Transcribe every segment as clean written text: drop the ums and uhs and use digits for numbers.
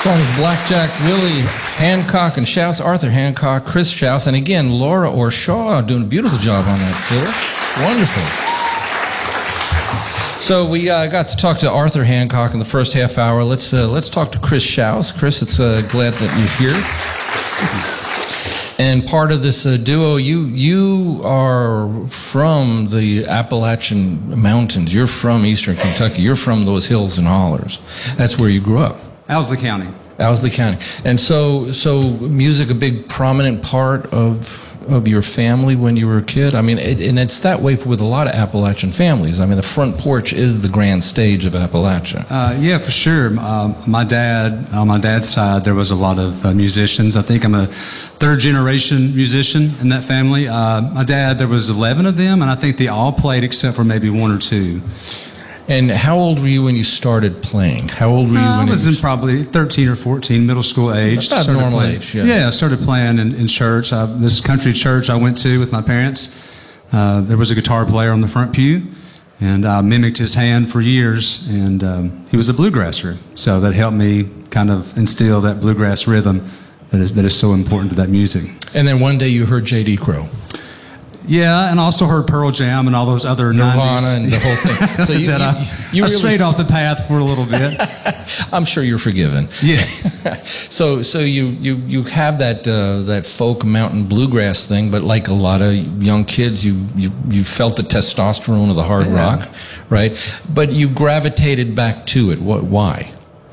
Song is Blackjack Willie Hancock and Schaus, Arthur Hancock, Chris Schaus, and again, Laura Orshaw doing a beautiful job on that fiddle. Wonderful. So we got to talk to Arthur Hancock in the first half hour. Let's talk to Chris Schaus. Chris, it's glad that you're here. And part of this duo, you are from the Appalachian Mountains. You're from Eastern Kentucky. You're from those hills and hollers. That's where you grew up. Owsley County. Owsley County. And so music a big prominent part of your family when you were a kid? I mean, and it's that way with a lot of Appalachian families. I mean, the front porch is the grand stage of Appalachia. Yeah, for sure. On my dad's side, there was a lot of musicians. I think I'm a third-generation musician in that family. My dad, there was 11 of them, and I think they all played except for maybe one or two. And how old were you when you started playing? How old were you when I was in probably 13 or 14, middle school age. About normal age, yeah. Yeah, I started playing in church. This country church I went to with my parents, there was a guitar player on the front pew, and I mimicked his hand for years, and he was a bluegrasser. So that helped me kind of instill that bluegrass rhythm that is so important to that music. And then one day you heard J.D. Crowe. Yeah, and also heard Pearl Jam and all those other Nirvana 90s. and the whole thing. So you I really strayed off the path for a little bit. I'm sure you're forgiven. Yes. So you have that folk mountain bluegrass thing, but like a lot of young kids, you felt the testosterone of the hard rock, right? But you gravitated back to it. Why?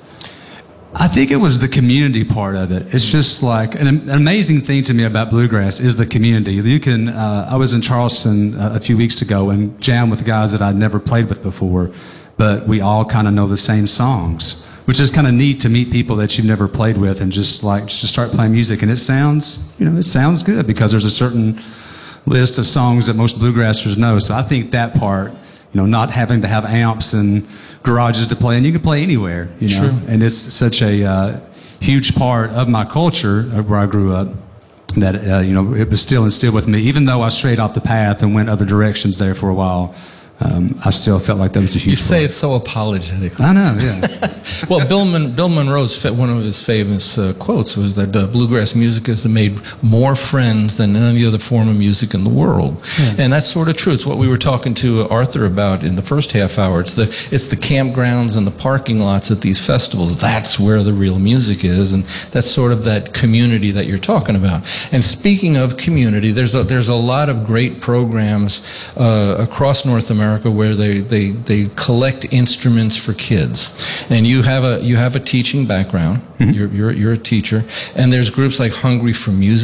I think it was the community part of it. It's just like an amazing thing to me about bluegrass is the community. You can. I was in Charleston a few weeks ago and jammed with guys that I'd never played with before, but we all kind of know the same songs, which is kind of neat to meet people that you've never played with and just start playing music, and it sounds good because there's a certain list of songs that most bluegrassers know. So I think that part, not having to have amps and garages to play, and you can play anywhere, Sure. And it's such a huge part of my culture where I grew up that, it was still instilled with me, even though I strayed off the path and went other directions there for a while. I still felt like that was a huge You say part. it so apologetically. I know, yeah. Well, Bill Monroe's, one of his famous quotes was that bluegrass music has made more friends than any other form of music in the world. Yeah. And that's sort of true. It's what we were talking to Arthur about in the first half hour. It's the campgrounds and the parking lots at these festivals. That's where the real music is, and that's sort of that community that you're talking about. And speaking of community, there's a lot of great programs across North America where they collect instruments for kids, and you have a teaching background. Mm-hmm. You're a teacher, and there's groups like Hungry for Music.